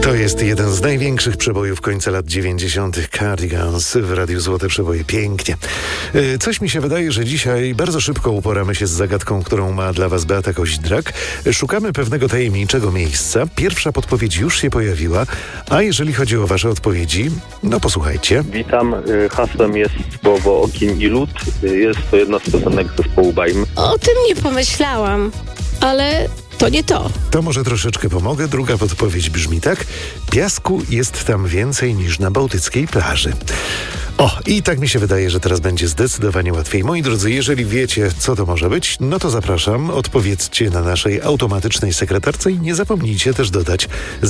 To jest jeden z największych przebojów końca lat 90. Cardigans w Radiu Złote Przeboje. Pięknie. Coś mi się wydaje, że dzisiaj bardzo szybko uporamy się z zagadką, którą ma dla Was Beata Koźdrak. Szukamy pewnego tajemniczego miejsca. Pierwsza podpowiedź już się pojawiła, a jeżeli chodzi o Wasze odpowiedzi, no posłuchajcie. Witam. Hasłem jest słowo ogień i lód. Jest to jedna z piosenek zespołu Bajm. O tym nie pomyślałam, ale to nie to. To może troszeczkę pomogę. Druga podpowiedź brzmi tak. Piasku jest tam więcej niż na bałtyckiej plaży. O, i tak mi się wydaje, że teraz będzie zdecydowanie łatwiej. Moi drodzy, jeżeli wiecie, co to może być, no to zapraszam, odpowiedzcie na naszej automatycznej sekretarce i nie zapomnijcie też dodać